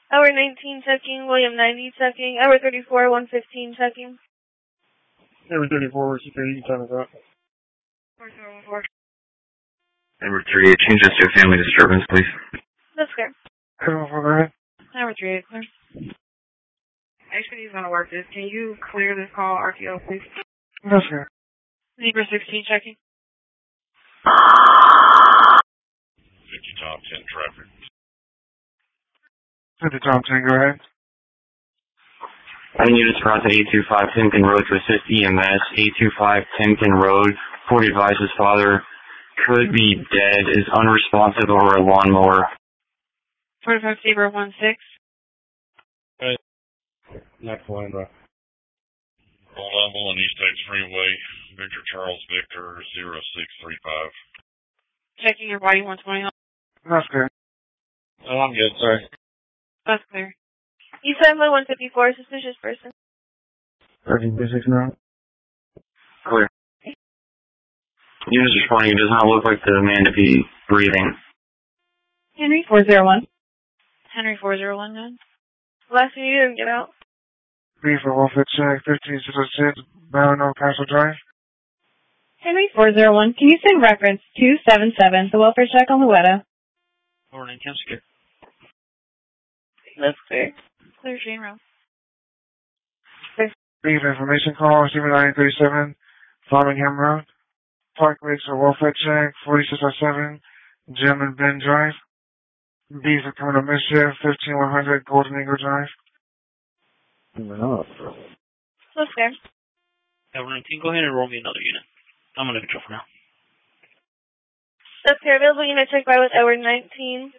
Hour 19 checking, William 90 checking, hour 34, 115 checking. Hour 34, you can time it out. 414. Number 3, change this to a family disturbance, please. That's clear. Go ahead. Hour 3, clear. HPD is going to work this. Can you clear this call, RTO, please? That's good. Zebra 16 checking. 50 Tom 10 traffic. 50 Tom 10, go ahead. I need to cross at 825 Timken Road to assist EMS. 825 Timken Road. Ford advises father could be dead, is unresponsive over a lawnmower. 45 Zebra 16. Next one, bro. Full level on East Heights Freeway. Victor Charles Victor 0635. Checking your body 120. That's good. Oh, I'm good, sorry. That's clear. East Side 154, suspicious person. 1336 now. Clear. Units responding, it does not look like the man to be breathing. Henry 401. Henry 401, none. Last thing you didn't get out. B for Wolfit check, 15606, Bellano Castle Drive. Henry 401, can you send reference 277, the welfare check on Luetta? Morning, Kemsker. That's clear. Clear Jane Road. B for information call, 7937, Farmingham Road. Park Ridge for Wolfit check, 4607, Jim and Ben Drive. B for criminal mischief, 15100, Golden Eagle Drive. No. That's clear. Hour 19, go ahead and roll me another unit. I'm under control for now. That's clear. Available unit check by with hour 19.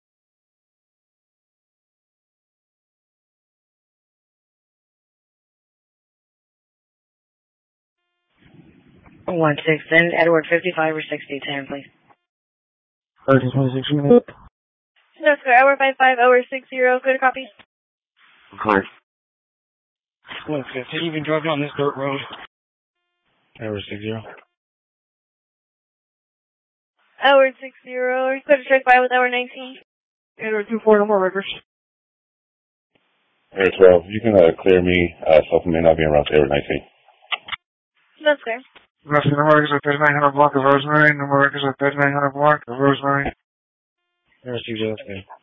Send Edward 55 or 60, 10, please. 1326 minutes. That's clear. Hour 55, hour 60, clear to copy. Clear. Look, did he even drive down this dirt road? Hour 60. Hour 60, clear to check by with hour 19. Hour 24, no more records. Air 12, you can clear me. Self may not be around to Air 19. That's clear. Nothing, no more records at 3900 block of Rosemary. No more records at 3900 block of Rosemary. Air 60, that's good.